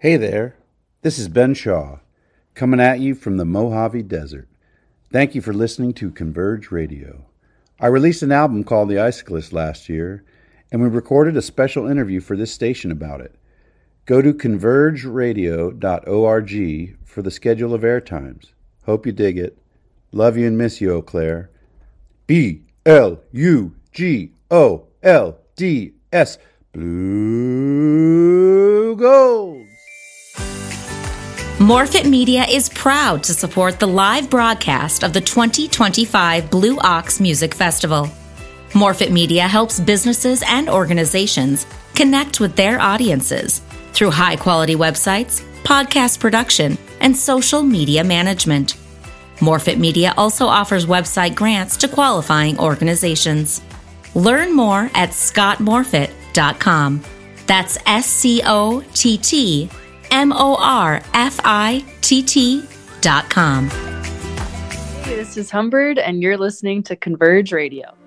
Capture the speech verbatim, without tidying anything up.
Hey there, this is Ben Shaw, coming at you from the Mojave Desert. Thank you for listening to Converge Radio. I released an album called The Iciclist last year, and we recorded a special interview for this station about it. Go to converge radio dot org for the schedule of airtimes. Hope you dig it. Love you and miss you, Eau Claire. B L U G O L D S Blue Gold. Morphit Media is proud to support the live broadcast of the twenty twenty-five Blue Ox Music Festival. Morphit Media helps businesses and organizations connect with their audiences through high-quality websites, podcast production, and social media management. Morphit Media also offers website grants to qualifying organizations. Learn more at scott morphit dot com. That's S C O T T M O R F I T T dot com. Hey, this is Humbird, and you're listening to Converge Radio.